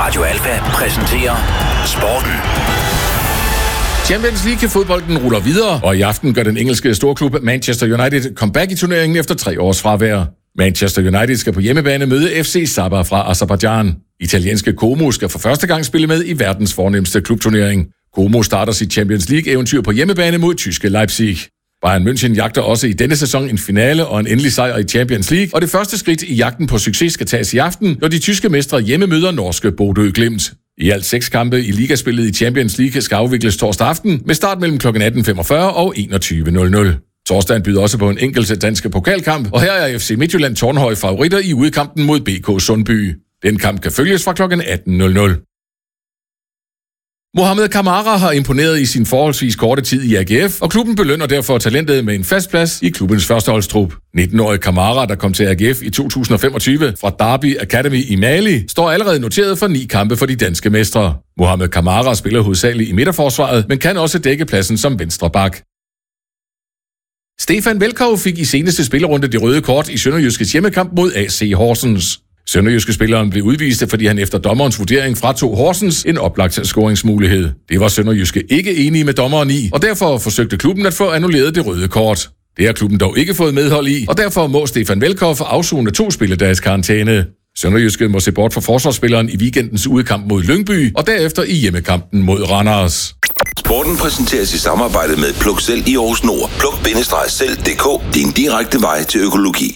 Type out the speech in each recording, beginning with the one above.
Radio Alfa præsenterer Sporten. Champions League-fodbolden ruller videre, og i aften gør den engelske storklub Manchester United comeback i turneringen efter 3 års fravær. Manchester United skal på hjemmebane møde FC Sabah fra Aserbajdsjan. Italienske Como skal for første gang spille med i verdens fornemste klubturnering. Como starter sit Champions League-eventyr på hjemmebane mod tyske Leipzig. Bayern München jagter også i denne sæson en finale og en endelig sejr i Champions League, og det første skridt i jagten på succes skal tages i aften, når de tyske mestre hjemmemøder norske Bodø Glimt. I alt 6 kampe i ligaspillet i Champions League skal afvikles torsdag aften med start mellem kl. 18.45 og 21.00. Torsdagen byder også på en enkelt dansk pokalkamp, og her er FC Midtjylland Tornhøj favoritter i udkampen mod BK Sundby. Den kamp kan følges fra kl. 18.00. Mohamed Kamara har imponeret i sin forholdsvis korte tid i AGF, og klubben belønner derfor talentet med en fast plads i klubbens førsteholdstrup. 19-årige Kamara, der kom til AGF i 2025 fra Derby Academy i Mali, står allerede noteret for 9 kampe for de danske mestre. Mohamed Kamara spiller hovedsageligt i midterforsvaret, men kan også dække pladsen som venstre bak. Stefan Velkov fik i seneste spillerunde det røde kort i Sønderjyskes hjemmekamp mod AC Horsens. Sønderjyske spilleren blev udvist, fordi han efter dommerens vurdering fratog Horsens en oplagt scoringsmulighed. Det var Sønderjyske ikke enige med dommeren i, og derfor forsøgte klubben at få annulleret det røde kort. Det har klubben dog ikke fået medhold i, og derfor må Stefan Velkov afsone 2 spilledages karantæne. Sønderjyske må se bort fra forsvarsspilleren i weekendens udkamp mod Lyngby, og derefter i hjemmekampen mod Randers. Sporten præsenteres i samarbejde med Pluk Selv i Aarhus Nord. Pluk-selv.dk, din direkte vej til økologi.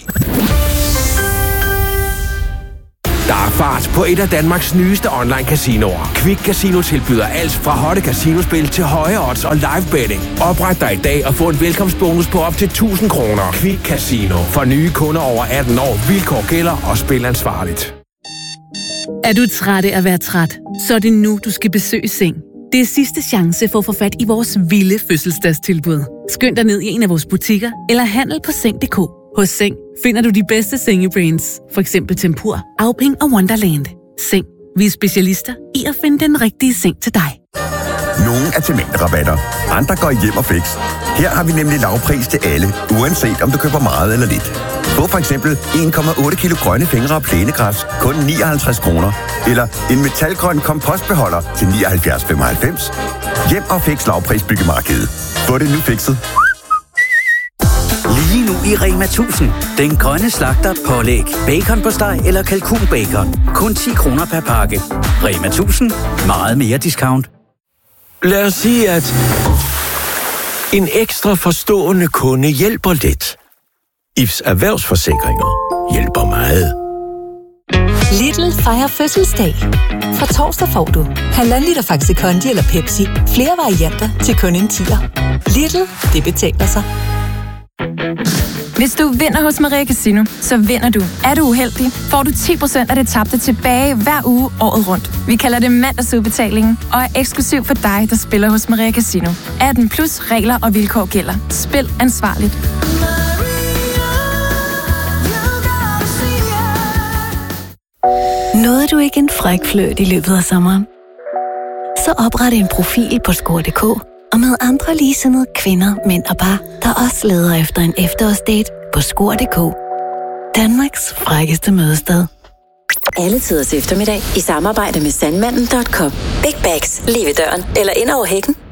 Der er fart på et af Danmarks nyeste online-casinoer. Quick Casino tilbyder alt fra hotte casinospil til høje odds og live betting. Opret dig i dag og få en velkomstbonus på op til 1.000 kroner. Quick Casino. For nye kunder over 18 år. Vilkår gælder og spil ansvarligt. Er du træt af at være træt? Så er det nu, du skal besøge Seng. Det er sidste chance for at få fat i vores vilde fødselsdagstilbud. Skynd dig ned i en af vores butikker eller handel på Seng.dk. Hos Seng finder du de bedste sengebrands, for eksempel Tempur, Auping og Wonderland. Seng. Vi er specialister i at finde den rigtige seng til dig. Nogle er til mængderabatter, andre går hjem og fix. Her har vi nemlig lavpris til alle, uanset om du køber meget eller lidt. Få for eksempel 1,8 kilo grønne fingre og plænegræs, kun 59 kroner. Eller en metalgrøn kompostbeholder til 79,95. Hjem og fix lavpris byggemarkedet. Få det nu fikset. Lige nu i Rema 1000. Den grønne slagter pålæg, bacon på steg eller kalkunbacon. Kun 10 kroner per pakke. Rema 1000. Meget mere discount. Lad os sige, at en ekstra forstående kunde hjælper lidt. Ifs Erhvervsforsikringer hjælper meget. Lidl fejrer fødselsdag. Fra torsdag får du 1,5 liter Faxi Kondi eller Pepsi. Flere varianter til kun en 10'er. Lidl, det betaler sig. Hvis du vinder hos Maria Casino, så vinder du. Er du uheldig, får du 10% af det tabte tilbage hver uge året rundt. Vi kalder det mandagsudbetalingen og er eksklusiv for dig, der spiller hos Maria Casino. 18 plus regler og vilkår gælder. Spil ansvarligt. Nåede du ikke en fræk fløjt i løbet af sommeren? Så opret en profil på score.dk og med andre ligesindede kvinder, mænd og par, der også leder efter en efterårsdate på score.dk. Danmarks frækkeste mødested. Alle tiders eftermiddag i samarbejde med Sandmanden.com. Big bags lige ved døren eller ind over hækken.